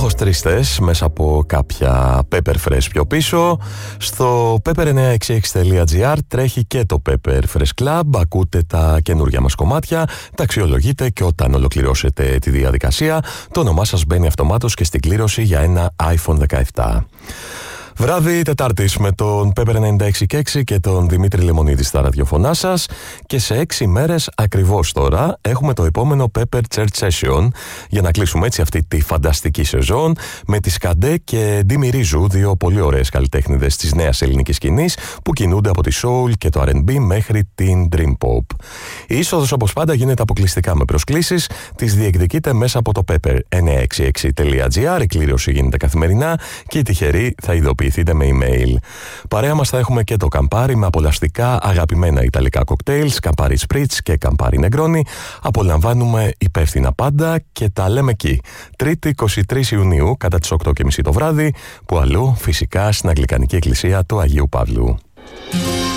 Ojos Tristes μέσα από κάποια Pepper Fresh πιο πίσω. Στο pepper966.gr τρέχει και το Pepper Fresh Club. Ακούτε τα καινούργια μας κομμάτια, τα αξιολογείτε και όταν ολοκληρώσετε τη διαδικασία το όνομά σας μπαίνει αυτομάτως και στην κλήρωση για ένα iPhone 17. Βράδυ Τετάρτης με τον Pepper 96,6 και τον Δημήτρη Λεμονίδη στα ραδιοφωνά σας, και σε 6 μέρες ακριβώς τώρα έχουμε το επόμενο Pepper Church Session για να κλείσουμε έτσι αυτή τη φανταστική σεζόν με τη Σκαντέ και Ντίμη Ρίζου, δύο πολύ ωραίες καλλιτέχνηδες της νέας ελληνικής σκηνής που κινούνται από τη soul και το R&B μέχρι την dream pop. Η είσοδος όπως πάντα γίνεται αποκλειστικά με προσκλήσεις, τις διεκδικείτε μέσα από το pepper966.gr, η κλήρωση γίνεται καθημερινά και οι τυχεροί θα ειδοποιηθείτε με email. Παρέα μας θα έχουμε και το Καμπάρι με απολαυστικά αγαπημένα ιταλικά κοκτέιλς, Καμπάρι Spritz και Καμπάρι Νεγκρόνι. Απολαμβάνουμε υπεύθυνα πάντα και τα λέμε εκεί. Τρίτη 23 Ιουνίου κατά τις 8.30 το βράδυ, που αλλού φυσικά στην Αγγλικανική Εκκλησία του Αγίου Παύλου.